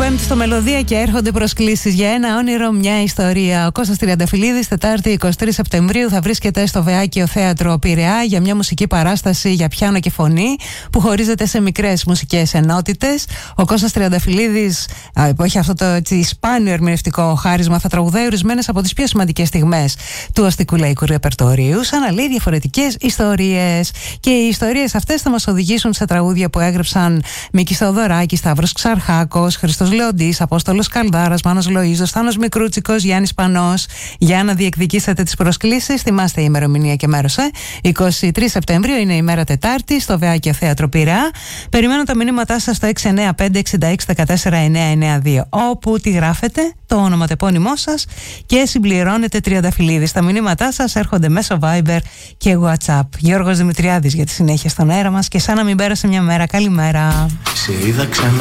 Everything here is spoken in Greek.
Πέμπτη στο Μελωδία και έρχονται προσκλήσεις για ένα όνειρο, μια ιστορία. Ο Κώστας Τριανταφυλλίδης, Τετάρτη 23 Σεπτεμβρίου, θα βρίσκεται στο Βεάκιο Θέατρο Πειραιά για μια μουσική παράσταση για πιάνο και φωνή που χωρίζεται σε μικρές μουσικές ενότητες. Ο Κώστας Τριανταφυλλίδης, που έχει αυτό το έτσι, σπάνιο ερμηνευτικό χάρισμα, θα τραγουδάει ορισμένες από τις πιο σημαντικές στιγμές του αστικού λαϊκού ρεπερτορίου, αναλύει διαφορετικές ιστορίες. Και οι ιστορίες αυτές θα μας οδηγήσουν σε τραγούδια που έγραψαν Μίκης Θεοδωράκης, Σταύρος Ξαρχάκος, Χριστός Λεοντής, Απόστολος Καλδάρας, Μάνος Λοΐζος, Θάνος Μικρούτσικος, Γιάννης Πανός. Για να διεκδικήσετε τις προσκλήσεις, θυμάστε η ημερομηνία και μέρος. 23 Σεπτεμβρίου είναι η μέρα Τετάρτη στο Βεάκιο Θέατρο Πειραιά. Περιμένω τα μηνύματά σας στο 695-66-14-992, όπου τη γράφετε, το ονοματεπώνυμό σας και συμπληρώνετε Τριανταφυλλίδης. Τα μηνύματά σας έρχονται μέσω Viber και WhatsApp. Γιώργος Δημητριάδης για τη συνέχεια στον αέρα μας και σαν να μην πέρασε μια μέρα. Καλημέρα. Σε είδα ξανά.